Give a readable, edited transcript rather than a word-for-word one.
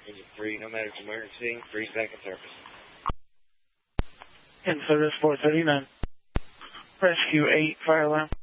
Engine 3, no medical emergency, 3 seconds service. In service 439. Rescue 8, fire alarm.